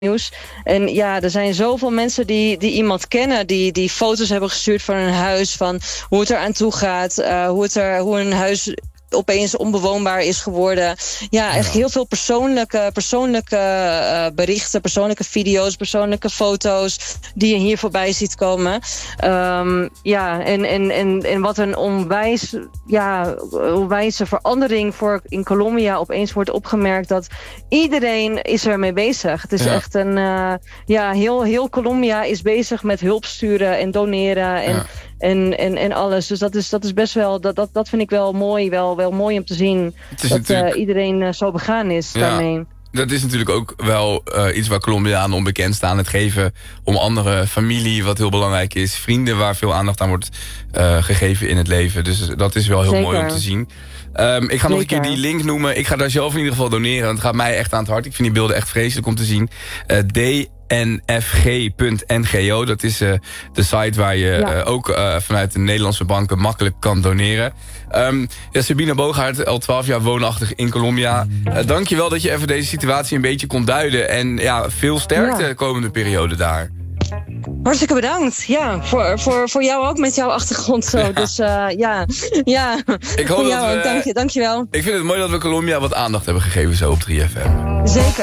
nieuws. En ja, er zijn zoveel mensen die iemand kennen, die foto's hebben gestuurd van hun huis, van hoe het er aan toe gaat, hoe een huis opeens onbewoonbaar is geworden. Ja, echt heel veel persoonlijke berichten, persoonlijke video's, persoonlijke foto's die je hier voorbij ziet komen. En wat een onwijze verandering in Colombia opeens wordt opgemerkt, dat iedereen is ermee bezig. Het is echt heel Colombia is bezig met hulp sturen en doneren en alles. Dus dat is best wel, dat vind ik wel mooi, wel mooi om te zien. Dat iedereen zo begaan is daarmee. Dat is natuurlijk ook wel iets waar Colombianen onbekend staan. Het geven om andere familie, wat heel belangrijk is. Vrienden waar veel aandacht aan wordt gegeven in het leven. Dus dat is wel heel mooi om te zien. Ik ga nog een keer die link noemen. Ik ga daar zelf in ieder geval doneren. Want het gaat mij echt aan het hart. Ik vind die beelden echt vreselijk om te zien. dnfg.ngo. Dat is de site waar je ook vanuit de Nederlandse banken makkelijk kan doneren. Sabine Boogaard, al 12 jaar woonachtig in Colombia. Dank je wel dat je even deze situatie een beetje kon duiden. En veel sterkte de komende periode daar. Hartstikke bedankt. Ja, voor jou ook met jouw achtergrond zo. Ja. Dus Ik hoop dank je wel. Ik vind het mooi dat we Colombia wat aandacht hebben gegeven zo op 3FM. Zeker.